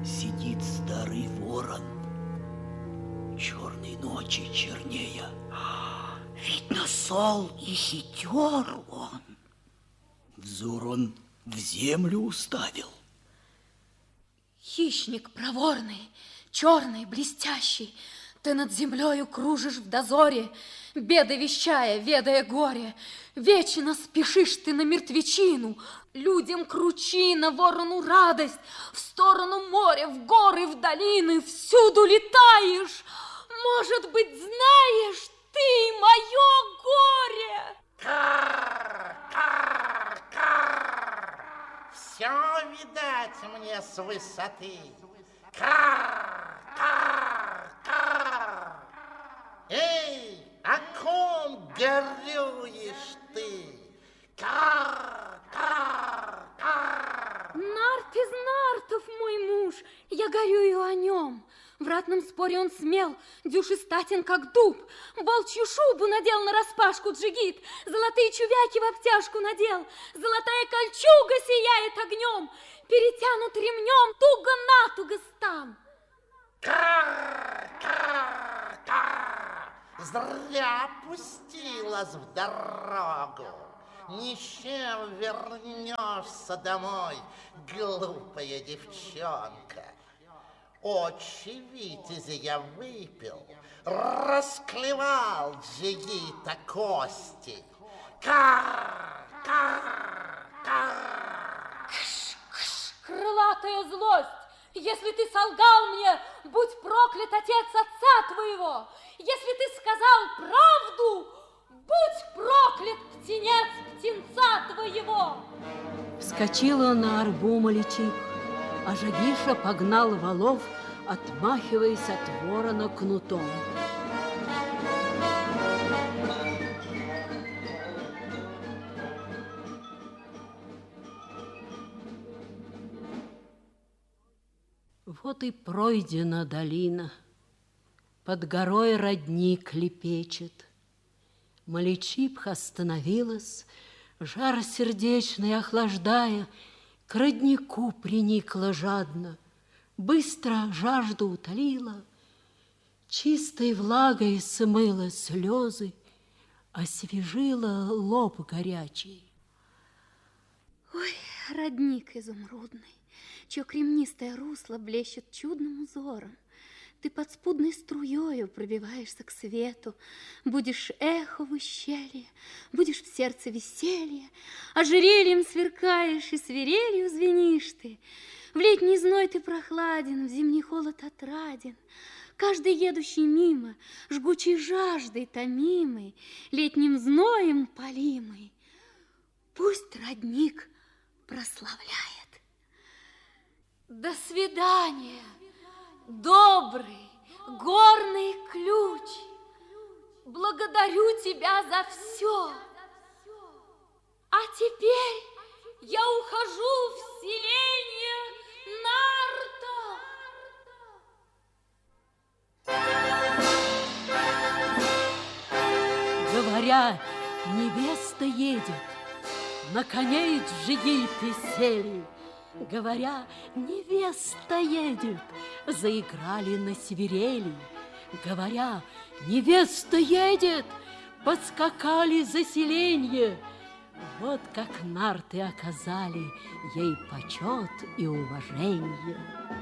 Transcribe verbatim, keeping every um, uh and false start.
сидит старый ворон, черной ночи чернее. Видно, зол и хитер он. Взор он в землю уставил. Хищник проворный, черный, блестящий, ты над землею кружишь в дозоре, беды вещая, ведая горе. Вечно спешишь ты на мертвечину, людям кручина, ворону радость, в сторону моря, в горы, в долины, всюду летаешь. Может быть, знаешь ты мое горе? Кар, кар, кар. Все видать мне с высоты. Кар, кар, кар. Эй, о ком горюешь ты? Кар, кар, кар. Нарт из нартов, мой муж, я горюю о нем. В ратном споре он смел, дюшестатен, как дуб. Волчью шубу надел нараспашку джигит, золотые чувяки в обтяжку надел, золотая кольчуга сияет огнем, перетянут ремнем туго-натуго стан. Кар, кар, кар. Зря пустилась в дорогу. Ни с чем вернешься домой, глупая девчонка. Очи витязя я выпил, расклевал джигита кости. Кар, кар, кар. Кш, кш, крылатая злость! Если ты солгал мне, будь проклят отец отца твоего! Если ты сказал правду, будь проклят птенец птенца твоего! Вскочила на арбу Маличих, а Жагиша погнал валов, отмахиваясь от ворона кнутом. Вот и пройдена долина, под горой родник лепечет. Маличиха остановилась, жар сердечный охлаждая, к роднику приникла жадно, быстро жажду утолила, чистой влагой смыла слезы, освежила лоб горячий. Ой, родник изумрудный, чье кремнистое русло блещет чудным узором. Ты подспудной струёю пробиваешься к свету, будешь эхо в ущелье, будешь в сердце веселье, ожерельем сверкаешь и свирелью звенишь ты. В летний зной ты прохладен, в зимний холод отраден. Каждый едущий мимо, жгучей жаждой томимый, летним зноем палимый, пусть родник прославляет. До свидания, добрый горный ключ. Благодарю тебя за все. А теперь я ухожу в селение Нарто. Говоря, невеста едет, на коней джигиты сели. Говоря, невеста едет, заиграли на свирели. Говоря, невеста едет, подскакали за селенье. Вот как нарты оказали ей почет и уважение.